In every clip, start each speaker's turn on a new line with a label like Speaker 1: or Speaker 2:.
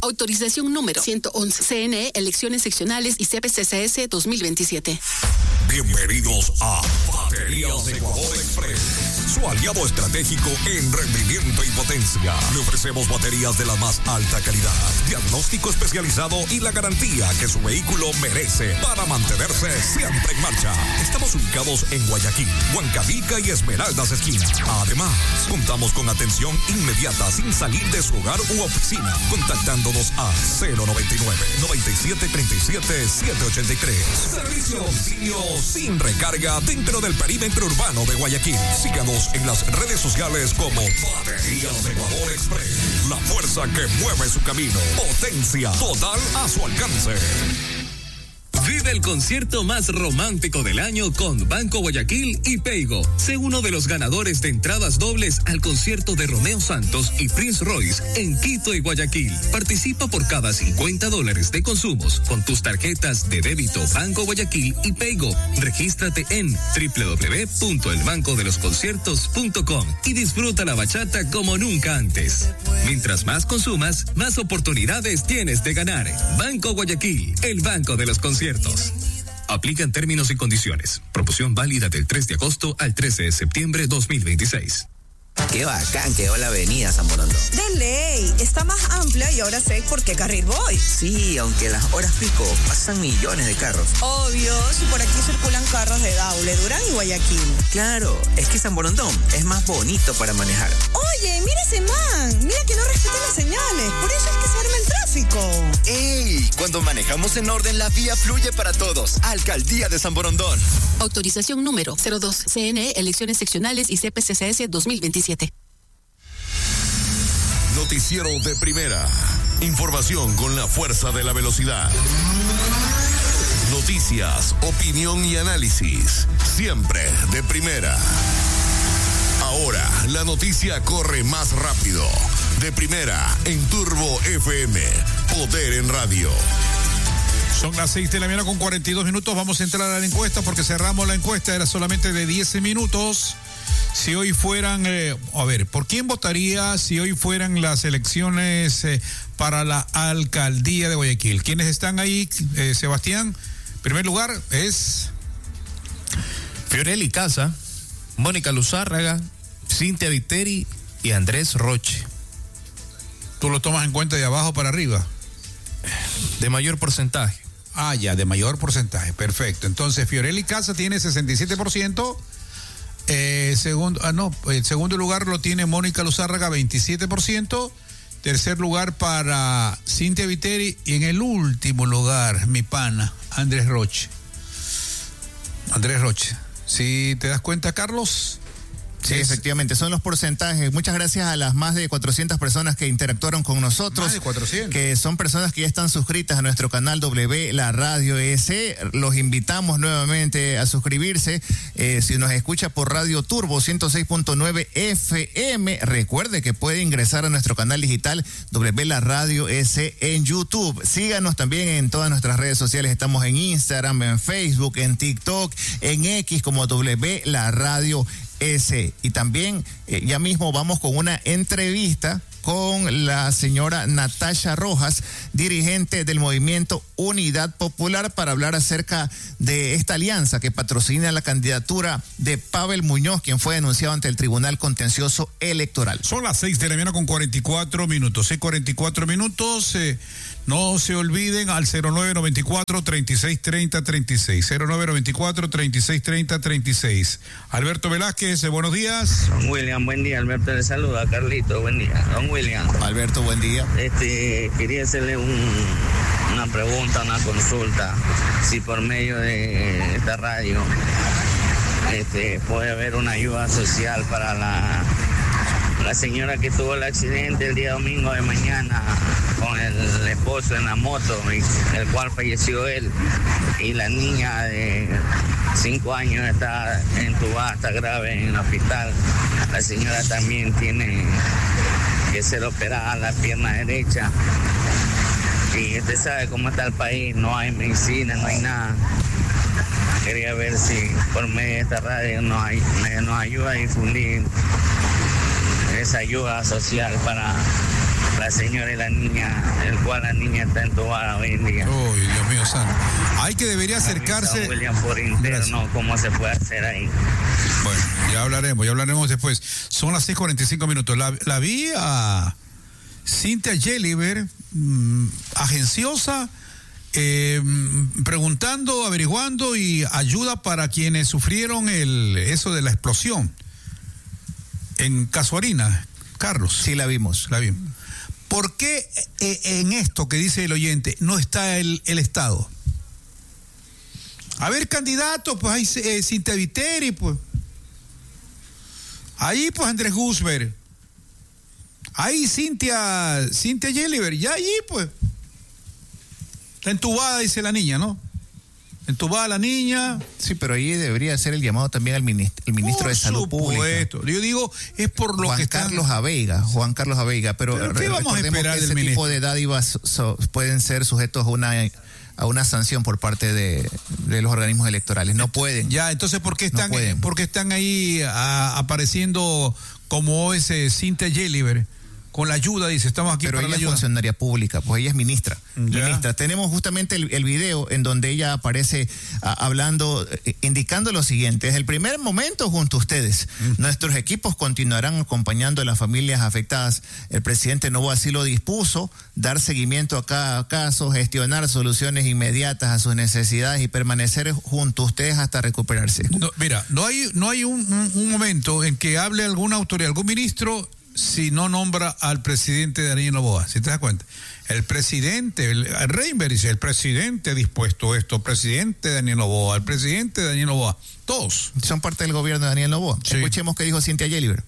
Speaker 1: Autorización número 111. CNE, Elecciones Seccionales y CPCCS 2027.
Speaker 2: Bienvenidos a Baterías Ecuador Express, su aliado estratégico en rendimiento y potencia. Le ofrecemos baterías de la más alta calidad, diagnóstico especializado y la garantía que su vehículo merece para mantenerse siempre en marcha. Estamos ubicados en Guayaquil, Huancavelica y Esmeraldas Esquina. Además, contamos con atención inmediata sin salir de su hogar u oficina, contactándonos a 099-9737-783. Servicio a domicilio sin recarga dentro del perímetro urbano de Guayaquil. Síganos en las redes sociales como Baterías Ecuador Express. La fuerza que mueve su camino. Potencia total a su alcance.
Speaker 3: Vive el concierto más romántico del año con Banco Guayaquil y Peigo. Sé uno de los ganadores de entradas dobles al concierto de Romeo Santos y Prince Royce en Quito y Guayaquil. Participa por cada $50 de consumos con tus tarjetas de débito Banco Guayaquil y Peigo. Regístrate en www.elbancodelosconciertos.com y disfruta la bachata como nunca antes. Mientras más consumas, más oportunidades tienes de ganar. Banco Guayaquil, el banco de los conciertos. Aplican términos y condiciones. Promoción válida del 3 de agosto al 13 de septiembre 2026.
Speaker 4: Qué bacán quedó la avenida San Borondón.
Speaker 5: De ley, está más amplia y ahora sé por qué carril voy.
Speaker 4: Sí, aunque las horas pico pasan millones de carros.
Speaker 5: Obvio, si por aquí circulan carros de Daule, Durán y Guayaquil.
Speaker 4: Claro, es que San Borondón es más bonito para manejar.
Speaker 5: Oye, mira ese man, mira que no respeta las señales, por eso es que se arma el tráfico.
Speaker 6: ¡Ey! Cuando manejamos en orden, la vía fluye para todos. Alcaldía de San Borondón.
Speaker 1: Autorización número 02. CNE, Elecciones Seccionales y CPCCS 2027.
Speaker 2: Noticiero de primera. Información con la fuerza de la velocidad. Noticias, opinión y análisis. Siempre de primera. Ahora, la noticia corre más rápido. De primera, en Turbo FM. Poder en radio.
Speaker 7: Son las 6 de la mañana con 42 minutos. Vamos a entrar a la encuesta porque cerramos la encuesta. Era solamente de 10 minutos. Si hoy fueran, ¿por quién votaría si hoy fueran las elecciones para la alcaldía de Guayaquil? ¿Quiénes están ahí, Sebastián? En primer lugar es
Speaker 8: Fiorelli Casa, Mónica Luzárraga, Cintia Viteri y Andrés Roche.
Speaker 7: ¿Tú lo tomas en cuenta de abajo para arriba?
Speaker 8: De mayor porcentaje.
Speaker 7: Ah, ya, de mayor porcentaje, perfecto. Entonces, Fiorelli Casa tiene 67%. En segundo lugar lo tiene Mónica Luzárraga, 27%. Tercer lugar para Cintia Viteri. Y en el último lugar, mi pana, Andrés Roche. ¿Sí te das cuenta, Carlos?
Speaker 9: Sí, efectivamente, son los porcentajes. Muchas gracias a las más de 400 personas que interactuaron con nosotros.
Speaker 7: Más de 400.
Speaker 9: Que son personas que ya están suscritas a nuestro canal W, la Radio ES. Los invitamos nuevamente a suscribirse. Si nos escucha por Radio Turbo 106.9 FM, recuerde que puede ingresar a nuestro canal digital W, la Radio ES en YouTube. Síganos también en todas nuestras redes sociales. Estamos en Instagram, en Facebook, en TikTok, en X como W, la Radio ese. Y también ya mismo vamos con una entrevista con la señora Natasha Rojas, dirigente del movimiento Unidad Popular, para hablar acerca de esta alianza que patrocina la candidatura de Pavel Muñoz, quien fue denunciado ante el Tribunal Contencioso Electoral.
Speaker 7: Son las 6 de la mañana con 44 minutos. 44 minutos. No se olviden al 0994-3630-36. 0994-3630-36. Alberto Velázquez, buenos días.
Speaker 10: Don William, buen día. Alberto le saluda. Carlito, buen día. Don William.
Speaker 9: Alberto, buen día.
Speaker 10: Quería hacerle una pregunta, una consulta. Si por medio de esta radio puede haber una ayuda social para la señora que tuvo el accidente el día domingo de mañana con el esposo en la moto, el cual falleció él, y la niña de 5 años está entubada, está grave en el hospital. La señora también tiene que ser operada la pierna derecha, y usted sabe cómo está el país, no hay medicina, no hay nada. Quería ver si por medio de esta radio nos ayuda a difundir esa ayuda social para la señora y la niña, el cual la niña está entubada hoy en día.
Speaker 7: Uy, Dios mío santo. Hay que debería acercarse.
Speaker 10: William por interno, ¿cómo se puede hacer ahí?
Speaker 7: Bueno, ya hablaremos después. Son las 6:45 minutos. La vi a Cynthia Jelliver, agenciosa, preguntando, averiguando y ayuda para quienes sufrieron eso de la explosión en Casuarina. Carlos.
Speaker 9: Sí, la vimos.
Speaker 7: ¿Por qué en esto que dice el oyente no está el Estado? A ver, candidatos, pues hay Cynthia Viteri, pues. Ahí, pues, Andrés Guzmán. Ahí, Cynthia Jelliver. Ya allí, pues. Está entubada, dice la niña, ¿no? Entubada la niña.
Speaker 9: Sí, pero ahí debería hacer el llamado también al ministro de Salud Pública.
Speaker 7: Yo digo, es por lo que
Speaker 9: Juan Carlos Aveiga, pero
Speaker 7: ¿qué vamos a esperar
Speaker 9: que ese tipo de dádivas pueden ser sujetos a una sanción por parte de los organismos electorales. No pueden.
Speaker 7: Ya, entonces, ¿por qué están ahí apareciendo como ese Cynthia Jelliver? Con la ayuda, dice, estamos aquí
Speaker 9: pero
Speaker 7: para la ayuda.
Speaker 9: Pero ella es funcionaria pública, pues ella es ministra. Tenemos justamente el video en donde ella aparece hablando, indicando lo siguiente: desde el primer momento junto a ustedes, nuestros equipos continuarán acompañando a las familias afectadas. El presidente Noboa así lo dispuso, dar seguimiento a cada caso, gestionar soluciones inmediatas a sus necesidades y permanecer junto a ustedes hasta recuperarse.
Speaker 7: No hay un momento en que hable alguna autoridad, algún ministro, si no nombra al presidente Daniel Noboa, si te das cuenta. El presidente, el Reinberg dice, el presidente ha dispuesto esto, presidente Daniel Noboa, el presidente Daniel Noboa, todos.
Speaker 9: Son parte del gobierno de Daniel Noboa. Sí. Escuchemos qué dijo Cynthia Jelliver.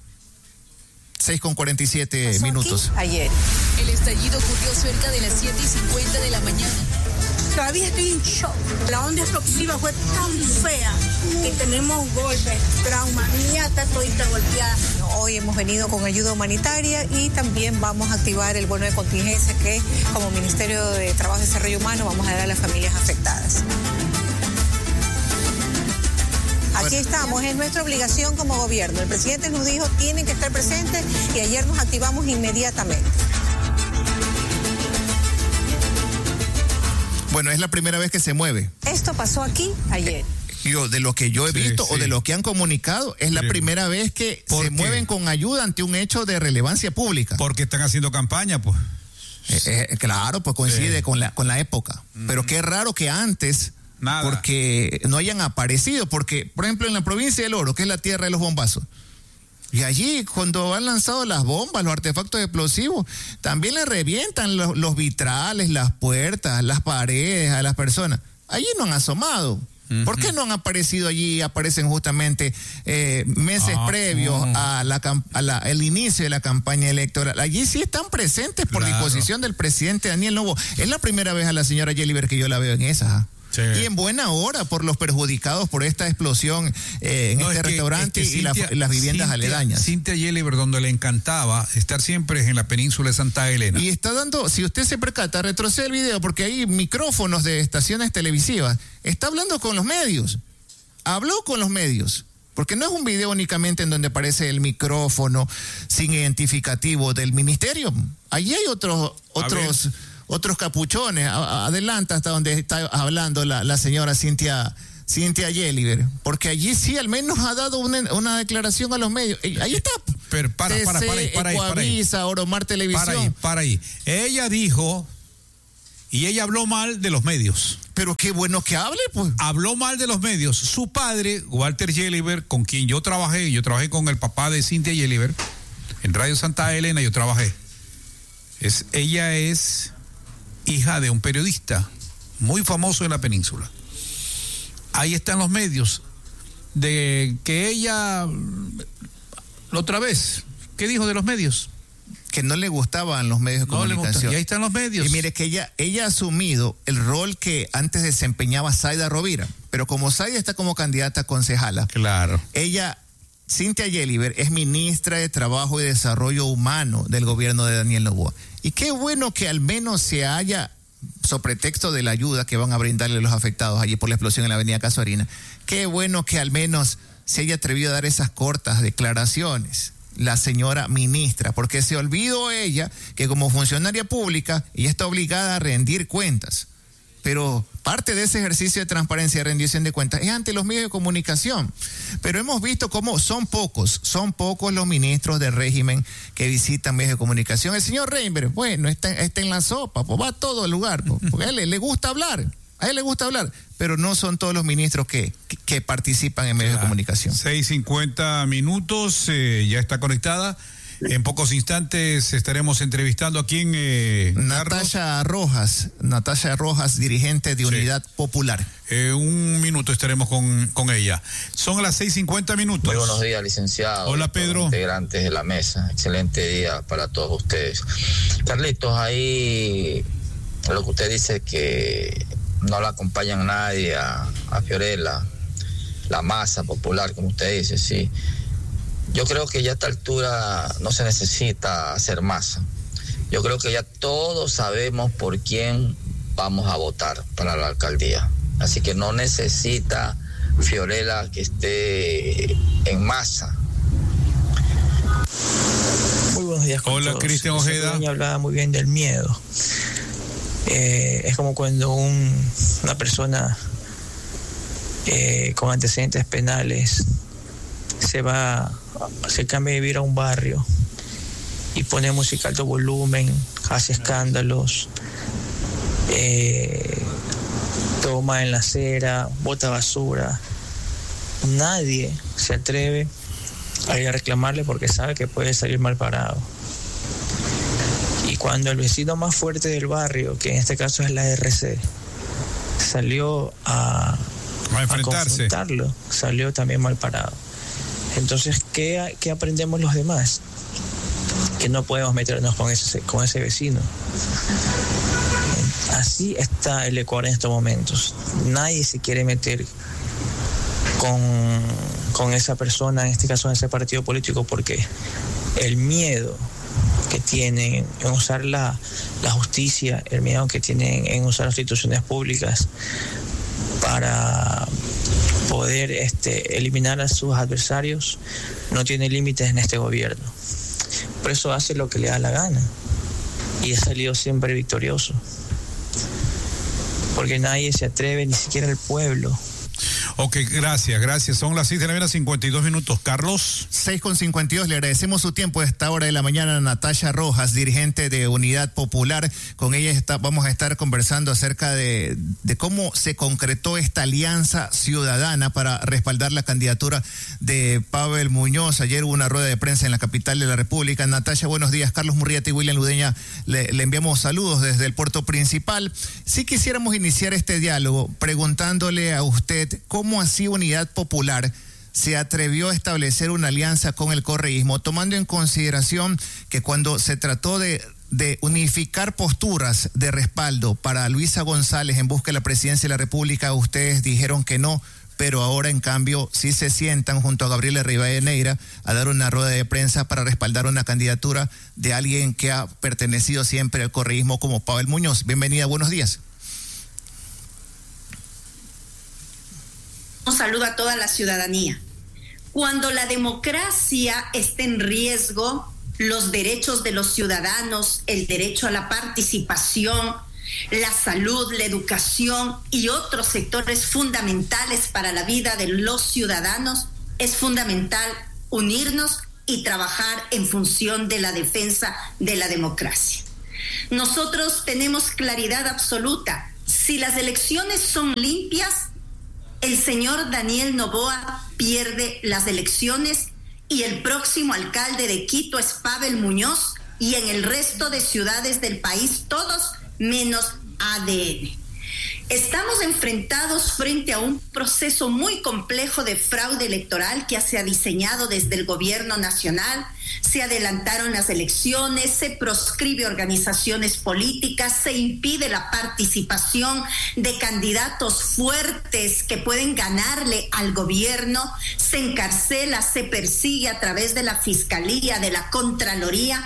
Speaker 9: 6:47 minutos.
Speaker 11: Ayer. El estallido ocurrió cerca de las 7:50 de la mañana.
Speaker 12: Todavía estoy en shock. La onda explosiva fue tan fea que tenemos golpes, trauma. Mi niña está todita golpeada.
Speaker 11: Hoy hemos venido con ayuda humanitaria y también vamos a activar el bono de contingencia que como Ministerio de Trabajo y Desarrollo Humano vamos a dar a las familias afectadas. Aquí estamos, es nuestra obligación como gobierno. El presidente nos dijo, tienen que estar presentes y ayer nos activamos inmediatamente.
Speaker 9: Bueno, es la primera vez que se mueve.
Speaker 11: Esto pasó aquí ayer.
Speaker 9: De lo que yo he visto o de lo que han comunicado, es la primera vez que se mueven con ayuda ante un hecho de relevancia pública.
Speaker 7: Porque están haciendo campaña, pues.
Speaker 9: Claro, pues coincide con la época. Pero qué raro que antes, nada, porque no hayan aparecido. Porque, por ejemplo, en la provincia del Oro, que es la tierra de los bombazos, y allí, cuando han lanzado las bombas, los artefactos explosivos, también le revientan los vitrales, las puertas, las paredes a las personas. Allí no han asomado. ¿Por qué no han aparecido allí? Aparecen justamente meses previos al inicio de la campaña electoral. Allí sí están presentes por disposición del presidente Daniel Noboa. Es la primera vez a la señora Jelliver que yo la veo en esa. Sí. Y en buena hora por los perjudicados por esta explosión en restaurante y las viviendas aledañas.
Speaker 7: Cynthia Jelliver, donde le encantaba estar siempre en la península de Santa Elena.
Speaker 9: Y está dando, si usted se percata, retrocede el video porque hay micrófonos de estaciones televisivas. Está hablando con los medios. Habló con los medios. Porque no es un video únicamente en donde aparece el micrófono sin identificativo del ministerio. Allí hay otros capuchones. Adelanta hasta donde está hablando la señora Cynthia Jelliver, porque allí sí al menos ha dado una declaración a los medios. Ahí está.
Speaker 7: Pero para ahí.
Speaker 9: Oromar Televisión.
Speaker 7: Para ahí. Ella dijo, y ella habló mal de los medios.
Speaker 9: Pero qué bueno que hable, pues.
Speaker 7: Habló mal de los medios. Su padre, Walter Jelliver, con quien yo trabajé con el papá de Cynthia Jelliver, en Radio Santa Elena yo trabajé. Ella es hija de un periodista muy famoso en la península. Ahí están los medios de que ella la otra vez, ¿qué dijo de los medios?
Speaker 9: Que no le gustaban los medios de comunicación.
Speaker 7: Y ahí están los medios.
Speaker 9: Y mire que ella ha asumido el rol que antes desempeñaba Zaida Rovira, pero como Zaida está como candidata a concejala.
Speaker 7: Claro.
Speaker 9: Cynthia Jelliver es ministra de Trabajo y Desarrollo Humano del gobierno de Daniel Noboa. Y qué bueno que al menos se haya, sobre pretexto de la ayuda que van a brindarle a los afectados allí por la explosión en la avenida Casuarina, qué bueno que al menos se haya atrevido a dar esas cortas declaraciones. la señora ministra, porque se olvidó ella que como funcionaria pública ella está obligada a rendir cuentas. Pero parte de ese ejercicio de transparencia y rendición de cuentas es ante los medios de comunicación. Pero hemos visto cómo son pocos los ministros del régimen que visitan medios de comunicación. El señor Reinberg, bueno, está en la sopa, pues va a todo el lugar, pues, porque a él le gusta hablar. A él le gusta hablar, pero no son todos los ministros que participan en medios de comunicación.
Speaker 7: 6:50 minutos, ya está conectada. En pocos instantes estaremos entrevistando a quién.
Speaker 9: Natacha Rojas, dirigente de Unidad Popular.
Speaker 7: Un minuto estaremos con ella. Son las 6:50 minutos.
Speaker 13: Muy buenos días, licenciado.
Speaker 7: Hola, Pedro.
Speaker 13: Integrantes de la mesa. Excelente día para todos ustedes. Carlitos, ahí lo que usted dice que no la acompañan nadie a Fiorella, la masa popular, como usted dice, sí. Yo creo que ya a esta altura no se necesita hacer masa. Yo creo que ya todos sabemos por quién vamos a votar para la alcaldía. Así que no necesita Fiorella que esté en masa.
Speaker 14: Muy buenos días con
Speaker 7: Hola,
Speaker 14: todos.
Speaker 7: Cristian Ojeda.
Speaker 14: Hablaba muy bien del miedo. Es como cuando una persona con antecedentes penales se cambia de vivir a un barrio y pone música a alto volumen, hace escándalos, toma en la acera, bota basura. Nadie se atreve a ir a reclamarle porque sabe que puede salir mal parado. Y cuando el vecino más fuerte del barrio, que en este caso es la RC, salió a confrontarlo, salió también mal parado. Entonces, ¿qué aprendemos los demás? Que no podemos meternos con ese vecino. Así está el Ecuador en estos momentos. Nadie se quiere meter con esa persona, en este caso en ese partido político, porque el miedo que tienen en usar la justicia, el miedo que tienen en usar las instituciones públicas para poder eliminar a sus adversarios, no tiene límites en este gobierno. Por eso hace lo que le da la gana y ha salido siempre victorioso, porque nadie se atreve, ni siquiera el pueblo.
Speaker 7: Ok, gracias. Son las 6:52 minutos. Carlos.
Speaker 9: 6:52. Le agradecemos su tiempo a esta hora de la mañana a Natacha Rojas, dirigente de Unidad Popular. Con ella vamos a estar conversando acerca de cómo se concretó esta alianza ciudadana para respaldar la candidatura de Pavel Muñoz. Ayer hubo una rueda de prensa en la capital de la República. Natacha, buenos días. Carlos Murrieta y William Ludeña le enviamos saludos desde el puerto principal. Sí quisiéramos iniciar este diálogo preguntándole a usted cómo así Unidad Popular se atrevió a establecer una alianza con el correísmo, tomando en consideración que cuando se trató de unificar posturas de respaldo para Luisa González en busca de la presidencia de la República, ustedes dijeron que no, pero ahora en cambio sí se sientan junto a Gabriela Rivadeneira a dar una rueda de prensa para respaldar una candidatura de alguien que ha pertenecido siempre al correísmo como Pavel Muñoz. Bienvenida, buenos días.
Speaker 15: Un saludo a toda la ciudadanía. Cuando la democracia está en riesgo, los derechos de los ciudadanos, el derecho a la participación, la salud, la educación y otros sectores fundamentales para la vida de los ciudadanos, es fundamental unirnos y trabajar en función de la defensa de la democracia. Nosotros tenemos claridad absoluta. Si las elecciones son limpias, el señor Daniel Noboa pierde las elecciones y el próximo alcalde de Quito es Pavel Muñoz, y en el resto de ciudades del país todos menos ADN. Estamos enfrentados frente a un proceso muy complejo de fraude electoral que se ha diseñado desde el gobierno nacional. Se adelantaron las elecciones, se proscribe organizaciones políticas, se impide la participación de candidatos fuertes que pueden ganarle al gobierno, se encarcela, se persigue a través de la Fiscalía, de la Contraloría,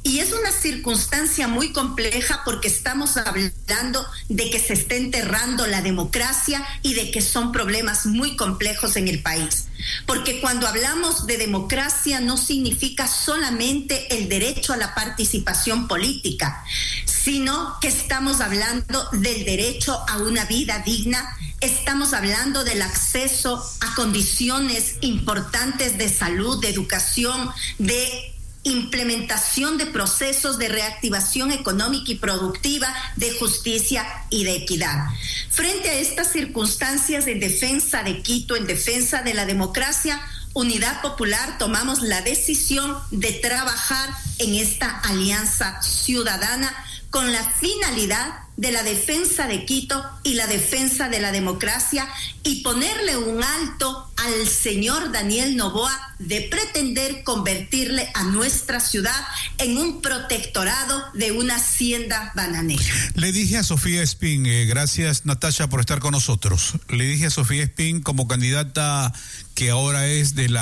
Speaker 15: Y es una circunstancia muy compleja porque estamos hablando de que se está enterrando la democracia y de que son problemas muy complejos en el país. Porque cuando hablamos de democracia no significa solamente el derecho a la participación política, sino que estamos hablando del derecho a una vida digna. Estamos hablando del acceso a condiciones importantes de salud, de educación, de implementación de procesos de reactivación económica y productiva, de justicia y de equidad. Frente a estas circunstancias, en defensa de Quito, en defensa de la democracia, Unidad Popular tomamos la decisión de trabajar en esta alianza ciudadana con la finalidad de la defensa de Quito y la defensa de la democracia y ponerle un alto al señor Daniel Noboa de pretender convertirle a nuestra ciudad en un protectorado de una hacienda bananera.
Speaker 7: Le dije a Sofía Espín, gracias Natasha por estar con nosotros, le dije a Sofía Espín como candidata que ahora es del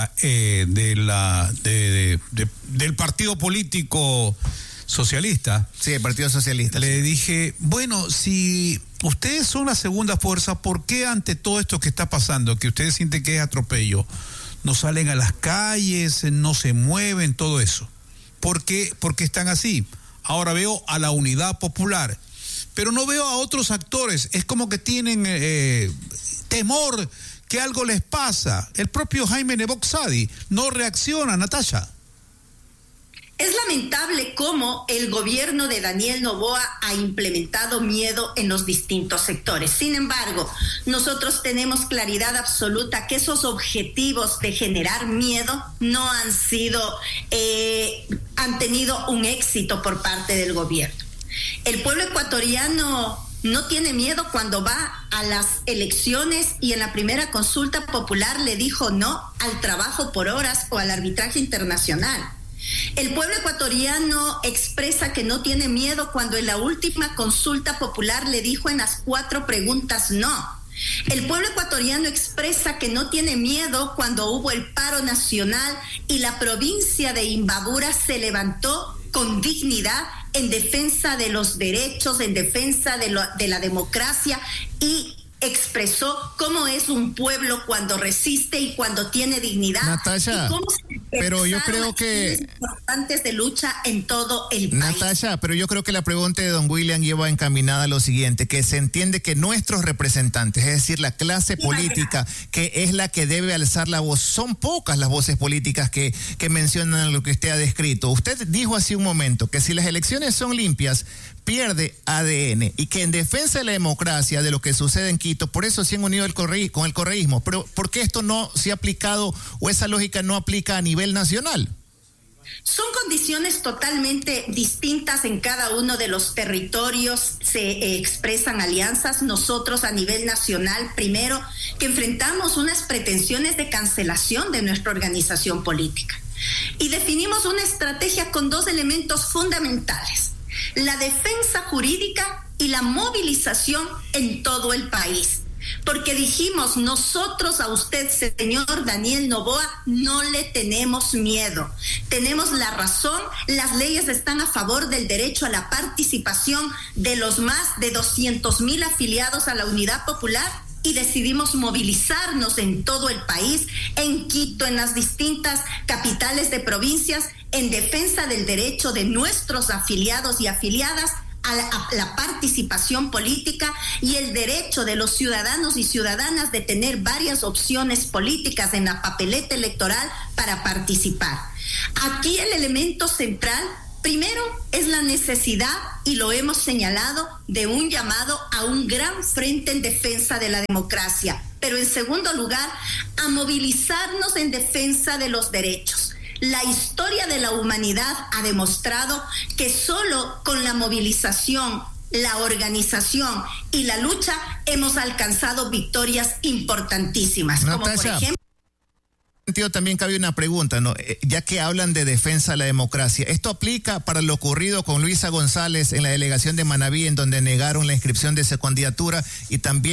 Speaker 7: partido político socialista.
Speaker 9: Sí, el Partido Socialista.
Speaker 7: Le dije, bueno, si ustedes son la segunda fuerza, ¿por qué ante todo esto que está pasando, que ustedes sienten que es atropello, no salen a las calles, no se mueven, todo eso? ¿Por qué están así? Ahora veo a la Unidad Popular, pero no veo a otros actores. Es como que tienen temor que algo les pasa. El propio Jaime Nebot Sadi no reacciona, Natasha.
Speaker 15: Es lamentable cómo el gobierno de Daniel Noboa ha implementado miedo en los distintos sectores. Sin embargo, nosotros tenemos claridad absoluta que esos objetivos de generar miedo no han tenido un éxito por parte del gobierno. El pueblo ecuatoriano no tiene miedo cuando va a las elecciones y en la primera consulta popular le dijo no al trabajo por horas o al arbitraje internacional. El pueblo ecuatoriano expresa que no tiene miedo cuando en la última consulta popular le dijo en las 4 preguntas no. El pueblo ecuatoriano expresa que no tiene miedo cuando hubo el paro nacional y la provincia de Imbabura se levantó con dignidad en defensa de los derechos, en defensa de la democracia y expresó cómo es un pueblo cuando resiste y cuando tiene dignidad.
Speaker 9: Natasha,
Speaker 15: y cómo
Speaker 9: pero yo creo que
Speaker 15: importantes de lucha en todo el país.
Speaker 9: Natasha, pero yo creo que la pregunta de don William lleva encaminada a lo siguiente, que se entiende que nuestros representantes, es decir, la clase política, que es la que debe alzar la voz, son pocas las voces políticas que mencionan lo que usted ha descrito. Usted dijo hace un momento que si las elecciones son limpias, pierde ADN y que en defensa de la democracia, de lo que sucede en Quito, por eso se han unido con el correísmo. Pero ¿por qué esto no se ha aplicado o esa lógica no aplica a nivel nacional?
Speaker 15: Son condiciones totalmente distintas en cada uno de los territorios, se expresan alianzas. Nosotros a nivel nacional, primero, que enfrentamos unas pretensiones de cancelación de nuestra organización política. Y definimos una estrategia con 2 elementos fundamentales: la defensa jurídica y la movilización en todo el país. Porque dijimos, nosotros a usted, señor Daniel Noboa, no le tenemos miedo. Tenemos la razón, las leyes están a favor del derecho a la participación de los más de 200,000 afiliados a la Unidad Popular y decidimos movilizarnos en todo el país, en Quito, en las distintas capitales de provincias, en defensa del derecho de nuestros afiliados y afiliadas a la participación política y el derecho de los ciudadanos y ciudadanas de tener varias opciones políticas en la papeleta electoral para participar. Aquí el elemento central, primero, es la necesidad, y lo hemos señalado, de un llamado a un gran frente en defensa de la democracia, pero en segundo lugar, a movilizarnos en defensa de los derechos. La historia de la humanidad ha demostrado que solo con la movilización, la organización y la lucha hemos alcanzado victorias importantísimas.
Speaker 9: Natasha,
Speaker 15: como por ejemplo...
Speaker 9: También cabe una pregunta, ¿no? Ya que hablan de defensa de la democracia, ¿esto aplica para lo ocurrido con Luisa González en la delegación de Manabí, en donde negaron la inscripción de su candidatura, y también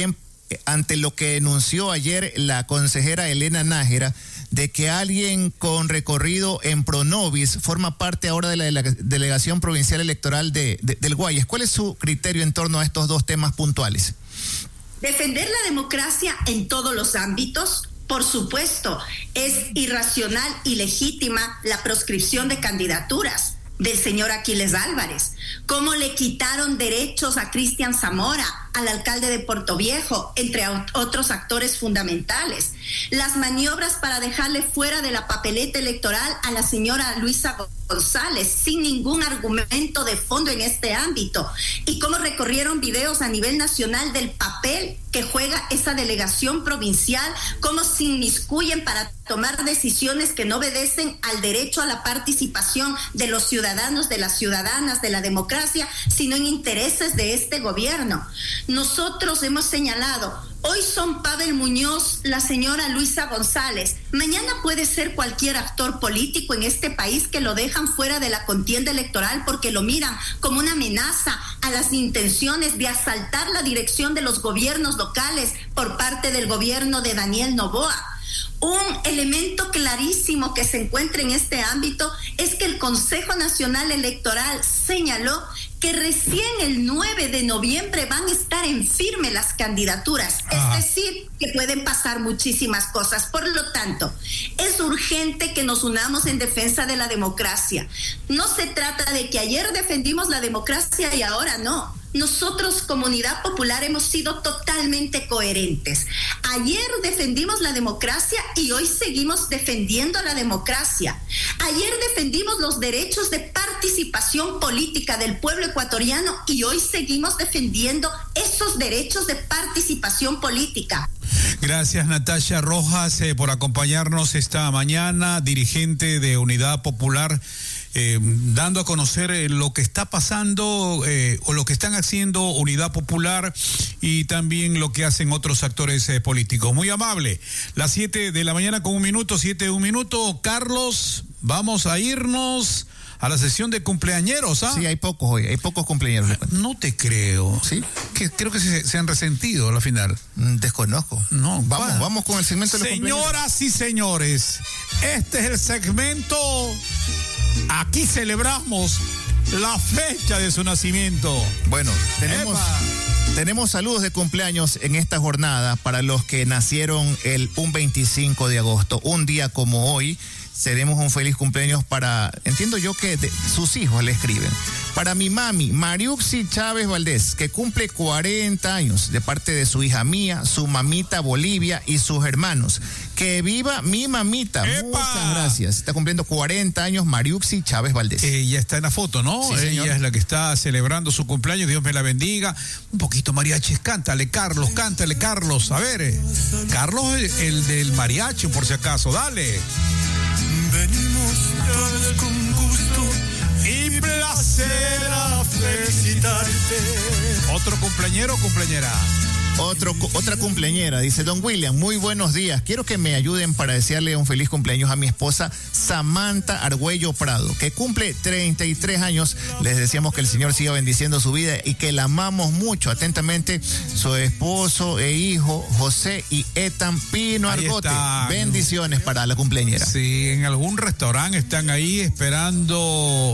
Speaker 9: ante lo que denunció ayer la consejera Elena Nájera, de que alguien con recorrido en Pronovis forma parte ahora de la Delegación Provincial Electoral del Guayas. ¿Cuál es su criterio en torno a estos dos temas puntuales?
Speaker 15: Defender la democracia en todos los ámbitos. Por supuesto, es irracional y legítima la proscripción de candidaturas del señor Aquiles Álvarez. Cómo le quitaron derechos a Cristian Zamora, al alcalde de Portoviejo, entre otros actores fundamentales. Las maniobras para dejarle fuera de la papeleta electoral a la señora Luisa González, sin ningún argumento de fondo en este ámbito. Y cómo recorrieron videos a nivel nacional del papel que juega esa delegación provincial, cómo se inmiscuyen para tomar decisiones que no obedecen al derecho a la participación de los ciudadanos, de las ciudadanas, de la democracia, sino en intereses de este gobierno. Nosotros hemos señalado, hoy son Pavel Muñoz, la señora Luisa González, mañana puede ser cualquier actor político en este país que lo dejan fuera de la contienda electoral porque lo miran como una amenaza a las intenciones de asaltar la dirección de los gobiernos locales por parte del gobierno de Daniel Noboa. Un elemento clarísimo que se encuentra en este ámbito es que el Consejo Nacional Electoral señaló que recién el 9 de noviembre van a estar en firme las candidaturas, es decir, que pueden pasar muchísimas cosas. Por lo tanto, es urgente que nos unamos en defensa de la democracia. No se trata de que ayer defendimos la democracia y ahora no. Nosotros, Comunidad Popular, hemos sido totalmente coherentes. Ayer defendimos la democracia y hoy seguimos defendiendo la democracia. Ayer defendimos los derechos de participación política del pueblo ecuatoriano y hoy seguimos defendiendo esos derechos de participación política.
Speaker 7: Gracias, Natasha Rojas, por acompañarnos esta mañana, dirigente de Unidad Popular. Dando a conocer lo que está pasando o lo que están haciendo Unidad Popular y también lo que hacen otros actores políticos. Muy amable. Las 7 de la mañana con 1 minuto, 7:01. Carlos, vamos a irnos a la sesión de cumpleañeros, ¿ah?
Speaker 9: Sí, hay pocos hoy, hay pocos cumpleañeros.
Speaker 7: No te creo.
Speaker 9: ¿Sí?
Speaker 7: Creo que se han resentido a la final.
Speaker 9: Desconozco.
Speaker 7: No,
Speaker 9: vamos con el segmento de los cumpleaños.
Speaker 7: Señoras y señores, este es el segmento. Aquí celebramos la fecha de su nacimiento.
Speaker 9: Bueno, tenemos saludos de cumpleaños en esta jornada para los que nacieron un 25 de agosto. Un día como hoy, seremos un feliz cumpleaños para, entiendo yo que sus hijos le escriben. Para mi mami, Mariuxi Chávez Valdés, que cumple 40 años, de parte de su hija Mía, su mamita Bolivia y sus hermanos. Que viva mi mamita. ¡Epa! Muchas gracias. Está cumpliendo 40 años Mariuxi Chávez Valdés.
Speaker 7: Ella está en la foto, ¿no?
Speaker 9: Sí, señor.
Speaker 7: Ella es la que está celebrando su cumpleaños. Dios me la bendiga. Un poquito mariachi. Cántale, Carlos. A ver, Carlos, el del mariachi, por si acaso. Dale.
Speaker 16: Venimos con gusto y placer a felicitarte.
Speaker 7: ¿Otro cumpleañero o cumpleañera?
Speaker 9: Otra cumpleañera, dice Don William, muy buenos días. Quiero que me ayuden para desearle un feliz cumpleaños a mi esposa Samantha Argüello Prado, que cumple 33 años. Les deseamos que el Señor siga bendiciendo su vida y que la amamos mucho. Atentamente, su esposo e hijo José y Etan Pino Argote. Bendiciones para la cumpleañera.
Speaker 7: Sí, en algún restaurante están ahí esperando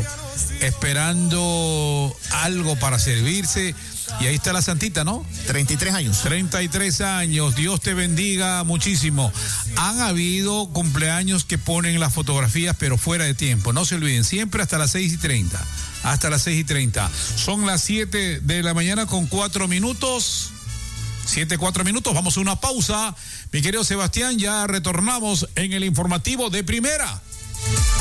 Speaker 7: algo para servirse. Y ahí está la santita, ¿no?
Speaker 9: 33 años.
Speaker 7: 33 años. Dios te bendiga muchísimo. Han habido cumpleaños que ponen las fotografías, pero fuera de tiempo. No se olviden, siempre hasta las 6:30. Hasta las 6:30. Son las 7 de la mañana con 4 minutos. 7:04 minutos. Vamos a una pausa. Mi querido Sebastián, ya retornamos en el informativo de primera.